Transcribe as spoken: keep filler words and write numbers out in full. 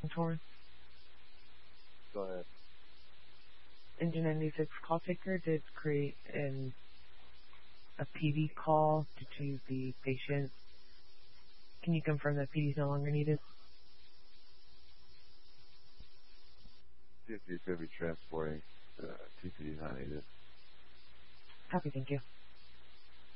Torrance. Go ahead. Engine ninety-six call taker did create an, a P D call due to the patient. Can you confirm that P D is no longer needed? See if you could be transporting uh, T P D not needed. Happy, thank you.